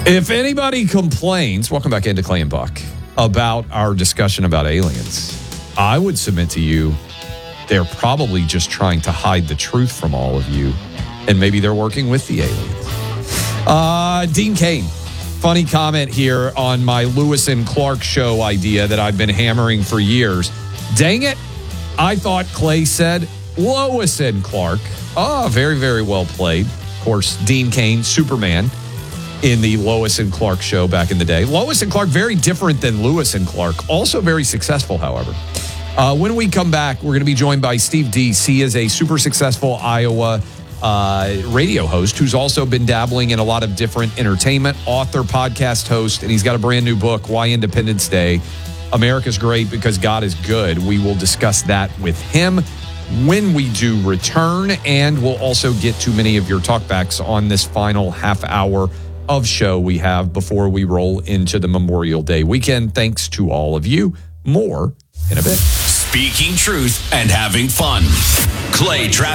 If anybody complains, welcome back into Clay and Buck, about our discussion about aliens, I would submit to you they're probably just trying to hide the truth from all of you, and maybe they're working with the aliens. Dean Cain, funny comment here on my Lewis and Clark show idea that I've been hammering for years. Dang it, I thought Clay said Lois and Clark. Oh, very, very well played. Of course, Dean Cain, Superman, in the Lois and Clark show back in the day. Lois and Clark, very different than Lewis and Clark. Also very successful, however. When we come back, we're going to be joined by Steve Deese. He is a super successful Iowa radio host who's also been dabbling in a lot of different entertainment, author, podcast host, and he's got a brand new book, Why Independence Day, America's Great Because God is Good. We will discuss that with him when we do return, and we'll also get to many of your talkbacks on this final half hour of show we have before we roll into the Memorial Day weekend. Thanks to all of you. More in a bit. Speaking truth and having fun. Clay Travis.